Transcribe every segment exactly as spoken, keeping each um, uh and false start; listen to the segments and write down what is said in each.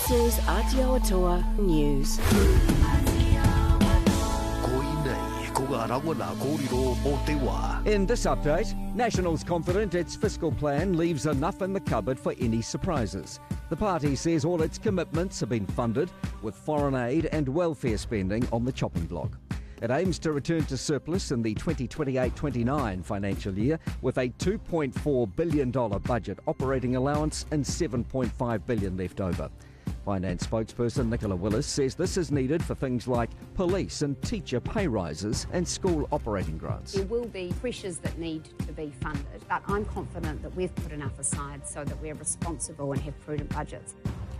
This is Aotearoa News. In this update, National's confident its fiscal plan leaves enough in the cupboard for any surprises. The party says all its commitments have been funded, with foreign aid and welfare spending on the chopping block. It aims to return to surplus in the twenty twenty-eight twenty-nine financial year with a two point four billion dollars budget operating allowance and seven point five billion dollars left over. Finance spokesperson Nicola Willis says this is needed for things like police and teacher pay rises and school operating grants. There will be pressures that need to be funded, but I'm confident that we've put enough aside so that we're responsible and have prudent budgets.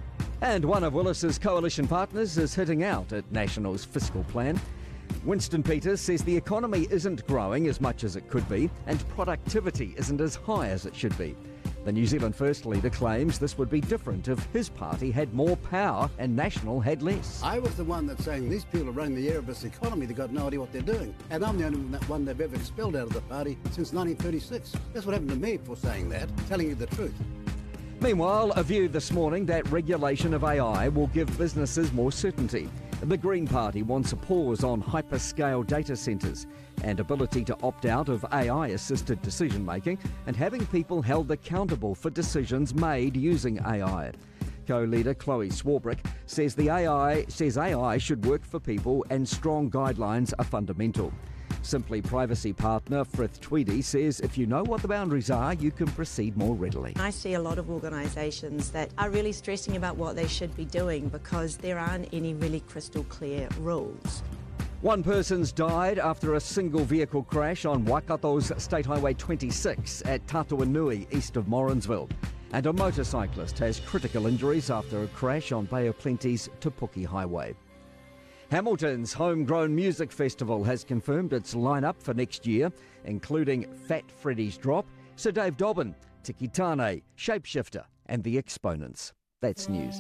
And one of Willis's coalition partners is hitting out at National's fiscal plan. Winston Peters says the economy isn't growing as much as it could be and productivity isn't as high as it should be. The New Zealand First leader claims this would be different if his party had more power and National had less. I was the one that's saying these people are running the air of this economy, they've got no idea what they're doing. And I'm the only one they've ever expelled out of the party since nineteen thirty-six. That's what happened to me for saying that, telling you the truth. Meanwhile, a view this morning that regulation of A I will give businesses more certainty. The Green Party wants a pause on hyperscale data centres and ability to opt out of A I-assisted decision-making and having people held accountable for decisions made using A I. Co-leader Chloe Swarbrick says the A I says A I should work for people and strong guidelines are fundamental. Simply Privacy partner Frith Tweedy says if you know what the boundaries are, you can proceed more readily. I see a lot of organisations that are really stressing about what they should be doing because there aren't any really crystal clear rules. One person's died after a single vehicle crash on Waikato's State Highway twenty-six at Tatuanui, east of Morrinsville. And a motorcyclist has critical injuries after a crash on Bay of Plenty's Te Puke Highway. Hamilton's Homegrown Music Festival has confirmed its lineup for next year, including Fat Freddy's Drop, Sir Dave Dobbin, Tiki Tane, Shapeshifter and The Exponents. That's news.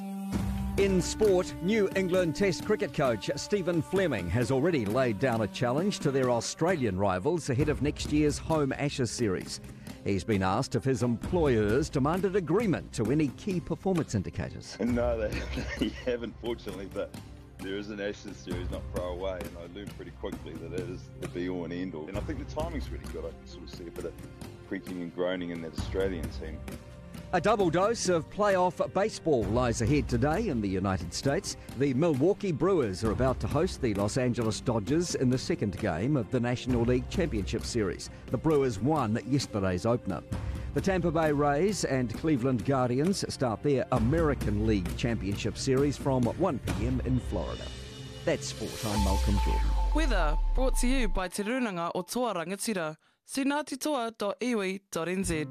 In sport, New England Test cricket coach Stephen Fleming has already laid down a challenge to their Australian rivals ahead of next year's home Ashes series. He's been asked if his employers demanded agreement to any key performance indicators. No, they, they haven't, fortunately, but there is an Ashes series not far away, and I learned pretty quickly that it is the be-all and end-all. And I think the timing's really good. I can sort of see a bit of creaking and groaning in that Australian team. A double dose of playoff baseball lies ahead today in the United States. The Milwaukee Brewers are about to host the Los Angeles Dodgers in the second game of the National League Championship Series. The Brewers won yesterday's opener. The Tampa Bay Rays and Cleveland Guardians start their American League Championship Series from one p m in Florida. That's sport. I'm Malcolm Jordan. Weather brought to you by Te Runanga o Toa Rangatira. See ngāti dot iwi dot n z.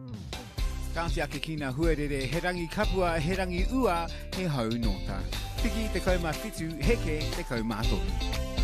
Kāsi ake kina huarere, he rangi kapua, he rangi ua, he hau nota. Tiki te kaumā whitu, heke te kaumā tohu.